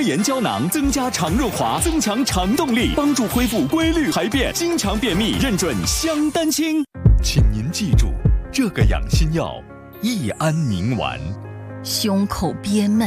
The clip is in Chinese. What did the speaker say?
盐胶囊，增加肠润滑，增强肠动力，帮助恢复规律排便，经常便秘，认准香丹清。请您记住，这个养心药益安宁丸。 胸口憋闷，